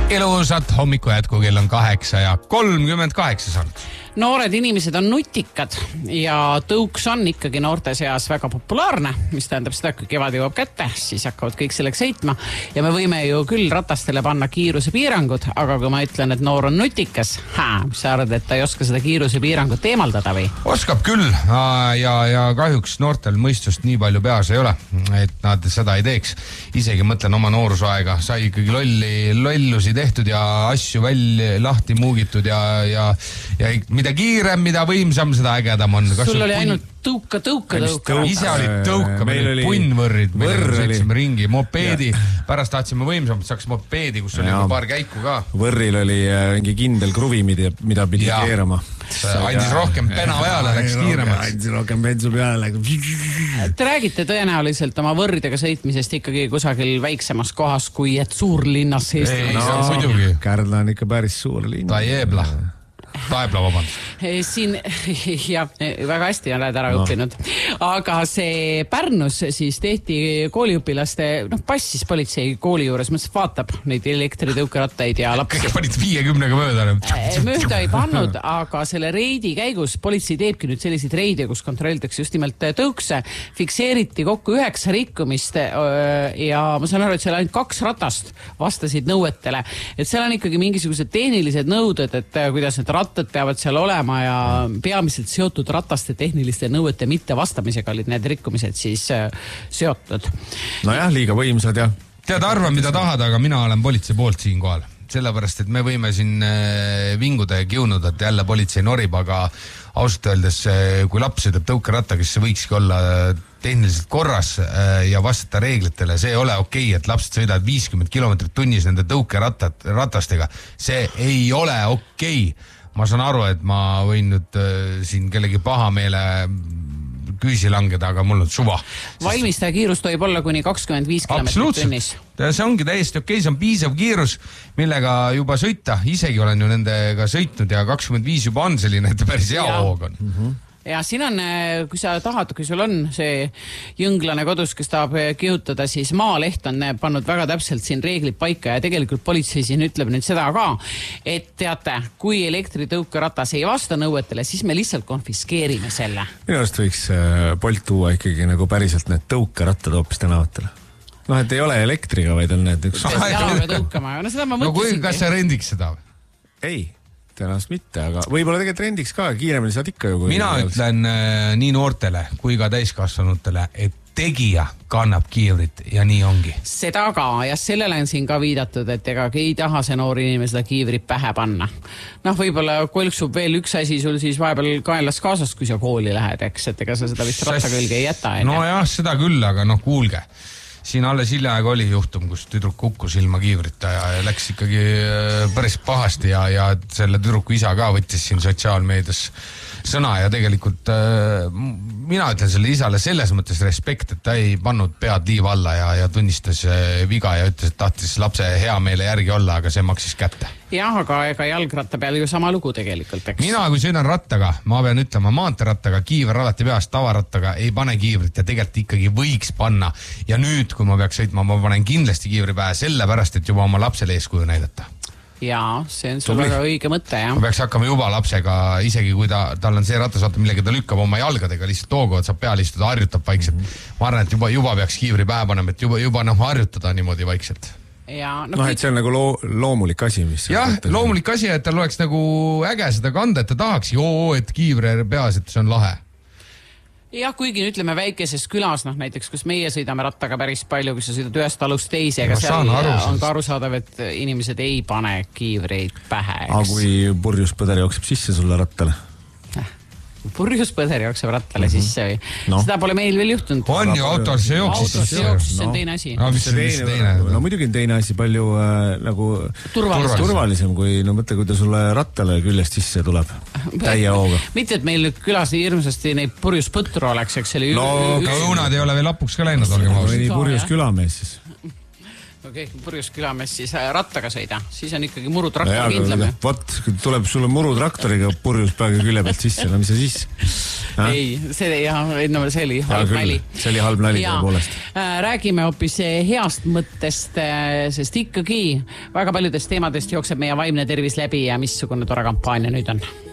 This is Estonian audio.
Ilusat hommiku jätku, kell on 8:38 saanud. Noored inimesed on nutikad ja tõuks on ikkagi noorte seas väga populaarne, mis tähendab seda, kui kevad jõuab kätte, siis hakkavad kõik selleks sõitma ja me võime ju küll ratastele panna kiirusepiirangud, aga kui ma ütlen, et noor on nutikas, mis sa arvad, et ta ei oska seda kiirusepiirangut eemaldada või? Oskab küll ja kahjuks noortel mõistust nii palju peas ei ole, et nad seda ei teeks. Isegi mõtlen oma noorusaega, sai ikkagi lollusi tehtud ja asju lahti muugitud ja mida kiirem, mida võimsam, seda ägedam on. Sul oli ainult tõuka. Ise oli tõuka, meil oli punnvõrrid, sõitsime ringi, mopeedi, pärast tahtsime võimsamalt, saaks mopeedi, kus oli paar käiku ka. Võrril oli mingi kindel kruvi, mida pidi keerama. Andis rohkem pena peale, läks kiiremaks. Andis rohkem bensu peale. Te räägite tõenäoliselt oma võrridega sõitmisest ikkagi kusagil väiksemas kohas, kui et suurlinnas Eesti. Kärdla on ikka päris suur linn. Taebla, vabandust. Siin, jah, väga hästi oled ära õppinud. Aga see Pärnus siis tehti kooliõpilaste, passis politsei kooli juures, mõtles, vaatab neid elektritõukerattaid ja lapsi. Kõik panid 50-ga mööda. Mööda ei pannud, aga selle reidi käigus politsei teebki nüüd selliseid reide, kus kontrollitakse just nimelt tõukse. Fikseeriti kokku 9 rikkumist ja ma saan aru, et seal ainult 2 ratast vastasid nõuetele. Et seal on ikkagi mingisugused tehnilised nõuded, et kuidas need rattad peavad seal olema ja peamiselt seotud rataste tehniliste nõuete mitte vastamisega olid need rikkumised siis seotud. Nojah, liiga võimsad ja. Tead, arva, mida tahad, aga mina olen politsei poolt siin kohal. Sellepärast, et me võime siin vinguda ja kiunuda, et jälle politsei norib, aga ausalt öeldes, kui laps sõidab tõukerattaga, siis see võikski olla tehniliselt korras ja vastata reeglitele. See ei ole okei, et lapsed sõidavad 50 kilomeetrit tunnis nende tõukeratastega. See ei ole okei. Ma saan aru, et ma võin nüüd siin kellegi pahameele küüsi langeda, aga mul on suva. Valmistaja kiirus tohib olla kuni 25 kilomeetrit tunnis. See ongi täiesti okei, see on piisav kiirus, millega juba sõita. Isegi olen ju nendega sõitnud ja 25 juba on selline, et päris hea hoog on. Ja siin on, kui sa tahad, kui sul on see jõnglane kodus, kes tahab kihutada, siis Maaleht on pannud väga täpselt siin reeglid paika ja tegelikult politsei siin ütleb nüüd seda ka, et teate, kui elektritõukeratas ei vasta nõuetele, siis me lihtsalt konfiskeerime selle. Minu arust võiks Bolt tuua ikkagi nagu päriselt need tõukerattad hoopis tänavatele. Et ei ole elektriga, vaid on need üks... Jalaga tõukama. Kas sa rendiks seda? Ei. Tõenäoliselt mitte, aga võib-olla tegelikult rendiks ka, kiiremini saad ikka ju. Mina ütlen nii noortele kui ka täiskasvanutele, et tegija kannab kiivrit ja nii ongi. Seda ka ja sellele on siin ka viidatud, et ega ei taha see noor inimene seda kiivrit pähe panna. Võib-olla kolksub veel üks asi sul siis vahepeal kaelas kaasas, kui sa kooli lähed, eks, et ega sa seda vist ratta külge ei jäta. No jah, seda küll, aga kuulge. Siin alles hiljaaega oli juhtum, kus tüdruk kukkus ilma kiivrita ja läks ikkagi päris pahasti ja selle tüdruku isa ka võttis siin sotsiaalmeedias sõna ja tegelikult mina ütlen selle isale selles mõttes respekt, et ta ei pannud pead liiva alla ja tunnistas viga ja ütles, et tahtis lapse hea meele järgi olla, aga see maksis kätte. Jah, aga ega jalgratta peal ju sama lugu tegelikult, eks? Mina, kui sõidan rattaga, ma pean ütlema maanteerattaga, kiiver alati peast, tavarattaga ei pane kiivrit ja tegelikult ikkagi võiks panna. Ja nüüd, kui ma peaks sõitma, ma panen kindlasti kiivri pähe sellepärast, et juba oma lapsele eeskuju näidata. Jaa, see on sul väga õige mõte, jah. Ma peaks hakkama juba lapsega, isegi kui tal on see ratas, millega ta lükkab oma jalgadega, lihtsalt toogu, et saab peale istuda, harjutab vaikselt. Ma arvan, et juba peaks kiivri pähe panema, et juba harjutada niimoodi vaikselt. Et see on nagu loomulik asi, mis... Jah, loomulik asi, et tal oleks nagu äge seda kanda, et ta tahaks, et kiivre peas, et see on lahe. Jah, kuigi ütleme väikeses külas, näiteks, kus meie sõidame rattaga päris palju, kus sa sõidad ühest alust teise, ega seal on ka arusaadav, et inimesed ei pane kiivreid pähe. Aga kui purjus põder jookseb sisse sulle rattale? Purjus põder jookseb rattale sisse või? Seda pole meil veel juhtunud. On ju, autos see jooksis sisse. See on teine asi. No muidugi on teine asi palju nagu turvalisem, kui mõtle, kui ta sulle rattale küljest sisse tuleb täie hooga. Mitte, et meil külas hirmsasti neid purjus põtru oleks, eks see oli... No õunad ei ole veel lapuks ka läinud. Mõni purjus külamees siis. Okei, purjus külamees siis rattaga sõida, siis on ikkagi murutraktor kindlame. Vot, tuleb sulle murutraktoriga purjus päega külje pealt sisse, mis see siis? ei, see oli halb nali. See oli halb nali tõepoolest. Räägime hoopis heast mõttest, sest ikkagi väga paljudest teemadest jookseb meie vaimne tervis läbi ja missugune tore kampaania nüüd on.